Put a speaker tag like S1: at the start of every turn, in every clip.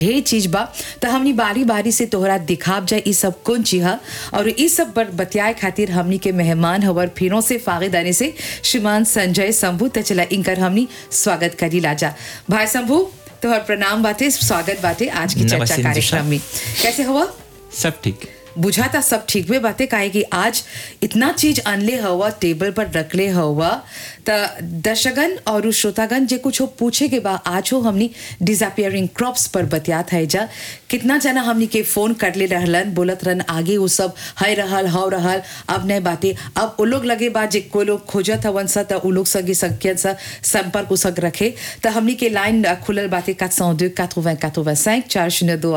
S1: हे चीज बा त हमनी बारी बारी से तोहरा दिखाब जाए ई सब कौन चीज है और ई सब पर बतियाए खातिर हमनी के मेहमान हवर फिरों से फागिदानी से श्रीमान संजय शंभू त चला इनकर हमनी स्वागत करी लाजा। भाई शंभू तोहर प्रणाम बाटे, स्वागत बाटे आज की चर्चा
S2: नमस्ते
S1: कार्यक्रम में। कैसे हुआ?
S2: सब ठीक
S1: बुझाता सब ठीक हुए बातें काहे कि आज इतना चीज अनले हवा टेबल पर रखले हवा त दर्शकगण और श्रोतागण जे कुछ हो पूछे के बा आज हो हमनी डिसअपियरिंग क्रॉप्स पर बतियात है जा। कितना जना हमनी के फोन करले रहलन बोलत रहन आगे वो सब है रहल हव रहल अब नहीं बातें अब वो लोग लगे बा जे को लोग खोजत हवन सा त उ लोग सगी संख्या सा संपर्क उसक रखे त हमनी के लाइन खुलल बातें 402 80 85 402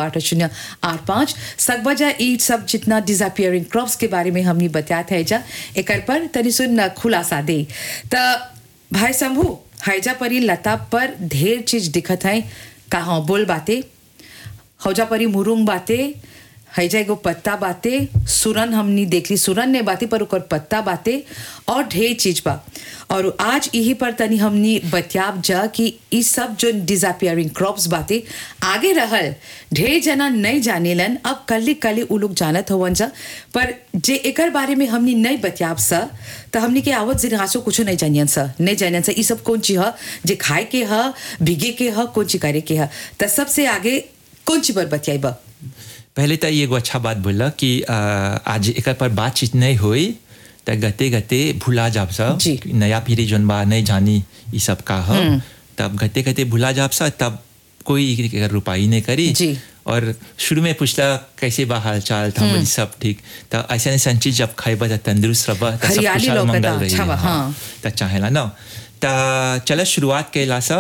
S1: 8085 सकबजा ई सब जितना डिसअपियरिंग क्रॉप्स के बारे में हमनी बतियात है जा एकर पर तनी सुन खुलासा दे त भाई शंभू हैजा परी लता पर ढेर चीज दिखत है कहाँ बोल बाते हौजा परी मुरुंग बाते हैजा एगो पत्ता बाते सुरन हमनी देखली सुरन ने बाते पर ओकर पत्ता बाते और ढेर चीज बा और आज यही पर तनी हमनी बतियाब जा कि ई सब जो डिसअपियरिंग क्रॉप्स बाते आगे रहल ढेर जना नहीं जानेलन अब कल उ लोग जानत हवन जा पर जे एकर बारे में हमनी नहीं बतियाब सा त हमनी के आवत जिनासो कुछ नहीं जानियन सा ई सब कौन चीज ह जे खाए के ह भिगे के ह कौन चीज करे के ह त सबसे आगे कौन चीज पर बतियाइबा।
S2: पहले तो ये एगो अच्छा बात बोला कि आज एक पर बातचीत नहीं हुई तो गते गते भुला जाब सा नया पीढ़ी जोन बा नहीं जानी ये सब का है तब गते गते भुला जाब सा तब कोई रुपाई नहीं करी और शुरू में पूछला कैसे बा हाल चाल था बोली सब ठीक तो ऐसा नहीं चीज जब खाइबा तो तंदुरुस्त रहा तो सब कुशल मंगल रही तो चाहेला ना ता चला शुरुआत कैला सा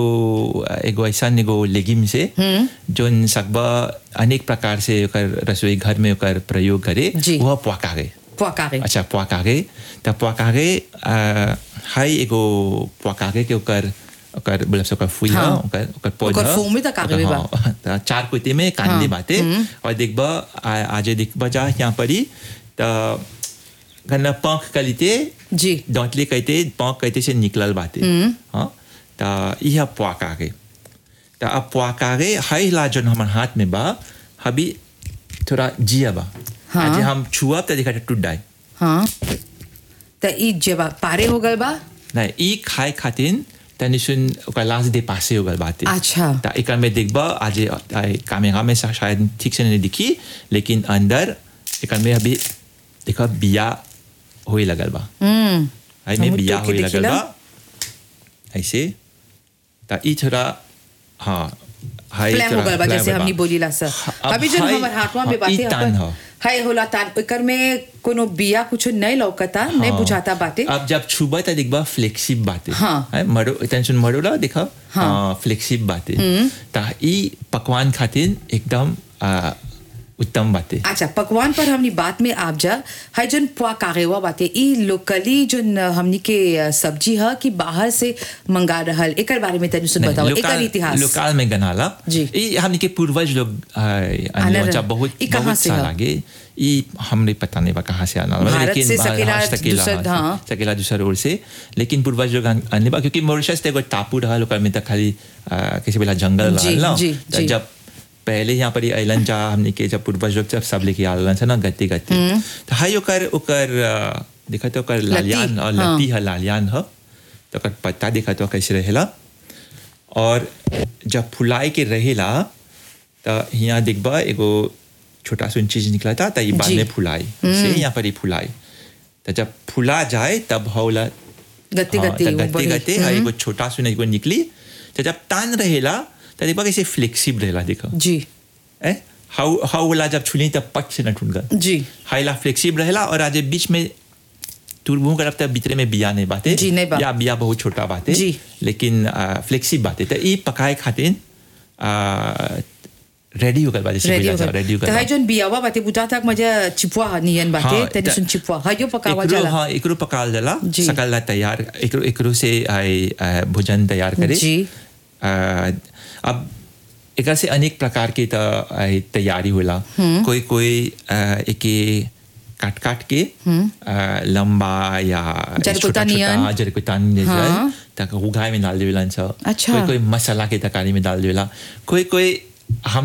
S2: एगो ऐसा एगो लेगिम से जोन सकबा अनेक प्रकार से ओकर रसोई घर में ओकर प्रयोग करे वह पुआकागे। अच्छा पुआकागे त पुआकागे हाई एगो पुआकागे के ओकर बोला ओकर फूल है ओकर पौधा
S1: ओकर फूल में त कागे बा
S2: चार कोते में कांदे बाते और देखबा आज देखबा जा यहाँ परी त गन्ना पंख कलिते
S1: जी
S2: दांतले कहते पंख कहते से निकलल बाते हाँ ता यह पुआकागे ता अब पुआकागे हाई ला जोन हमर हाथ में बा अभी थोड़ा जिया बा आज हम छुआ त देखा टूट जाए
S1: हाँ त ई जब पारे हो गए बा
S2: नहीं ई खाए खातिन तनी सुन ओकर लास्ट दे पासे हो गल बाते।
S1: अच्छा
S2: ता एकर में देखबा आज कैमरा में शायद ठीक से नहीं दिखी लेकिन अंदर एकर में अभी देखा बिया होए लगल बा आई में बिया होए लगल बा ऐसे ता ई थोड़ा हाँ हाई
S1: फ्लेम हो गल बा जैसे हमनी बोलीला सर अभी जो हमर हाथवा में बाते हाय होला तान एकर में कोनो बिया कुछ नहीं लौकता नहीं बुझाता बाते।
S2: अब जब छुबा त देखबा फ्लेक्सिब बाते
S1: हाँ
S2: मरो टेंशन मरोला देखा हाँ फ्लेक्सिब बाते ता ई पकवान खातिर एकदम उत्तम बातें।
S1: अच्छा पकवान पर हमनी बात में आप जा हाई जोन पुआकागेवा बातें ई लोकली जोन हमनी के सब्जी है कि बाहर से मंगा रहल एकर बारे में तनी सुन बताओ एकर इतिहास।
S2: लोकल में गनाला ई हमनी के पूर्वज लोग जब बहुत साल आगे ई हमने पता नहीं बा कहाँ से आना
S1: लेकिन
S2: सकेला दूसरा ओर से लेकिन पूर्वज लोग आने बा क्योंकि मॉरिशस ते एगो टापू रहा लोकल में त खाली कैसे बोला जंगल रहा ना जब पहले यहाँ पर आइलन जा हमने के जब पूर्वज लोग सब लेके आलन से ना गते तो हाई ओकर देखा तो ओकर लालियान और लत्ती है लालियान है तो ओकर पत्ता देखा तो कैसे रहेला और जब फुलाए के रहेला तो यहाँ देखबा एगो छोटा सा चीज निकला था तो ये बाद में फुलाई से यहाँ पर ही फुलाई तो जब फुला जाए तब हौला गते एगो छोटा सा एगो निकली तो जब तान रहेला तो देखा कैसे फ्लेक्सिबल रहेला देखा
S1: जी
S2: हाउ वाला जब छुली तब पट से न टूट गया
S1: जी
S2: हाईला फ्लेक्सिबल रहेला और आज बीच में तुरबू करब तब भीतर में बिया नहीं बाते या बिया बहुत छोटा बाते लेकिन फ्लेक्सिबल बाते तो ई पकाए खातिर रेडी हो गल बाते रेडी हो गल
S1: तो हाई जोन बियावा बाते बुता तक मजा चिपवा नियन बाते तनी सुन चिपवा हायो पकावा जाला
S2: हां एकरो पकाल जाला सकल तैयार एकरो से भोजन तैयार करे
S1: जी
S2: अब एक से अनेक प्रकार की तैयारी होला कोई एक काट के लंबा या जरकुतान तक उगाए में डाल देवेला कोई मसाला के तरकारी में डाल देवेला कोई हम